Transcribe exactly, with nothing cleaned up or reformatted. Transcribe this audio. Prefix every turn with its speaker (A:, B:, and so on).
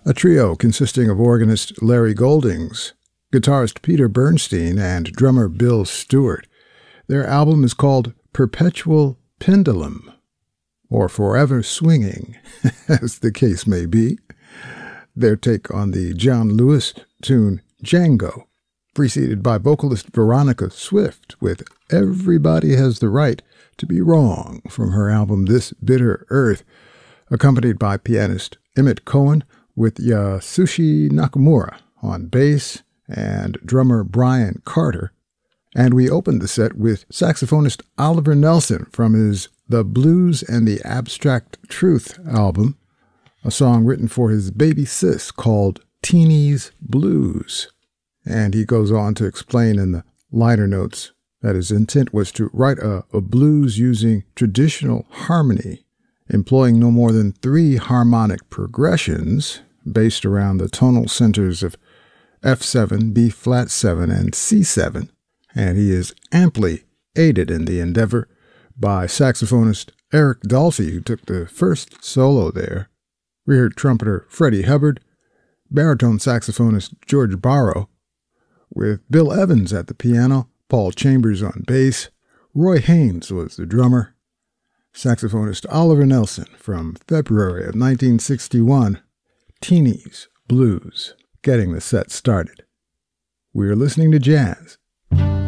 A: a trio consisting of organist Larry Goldings, guitarist Peter Bernstein, and drummer Bill Stewart. Their album is called Perpetual Pendulum, or Forever Swinging, as the case may be. Their take on the John Lewis tune Django, preceded by vocalist Veronica Swift with Everybody Has the Right to Be Wrong from her album This Bitter Earth, accompanied by pianist Emmett Cohen with Yasushi Nakamura on bass and drummer Brian Carter. And we opened the set with saxophonist Oliver Nelson from his The Blues and the Abstract Truth album, a song written for his baby sis called Teeny's Blues. And he goes on to explain in the liner notes that his intent was to write a, a blues using traditional harmony, employing no more than three harmonic progressions based around the tonal centers of F seven, B flat seven, and C seven, and he is amply aided in the endeavor by saxophonist Eric Dolphy, who took the first solo there. We heard trumpeter Freddie Hubbard, baritone saxophonist George Barrow, with Bill Evans at the piano, Paul Chambers on bass, Roy Haynes was the drummer, saxophonist Oliver Nelson from February of nineteen sixty-one, Teeny's Blues, getting the set started. We're listening to jazz.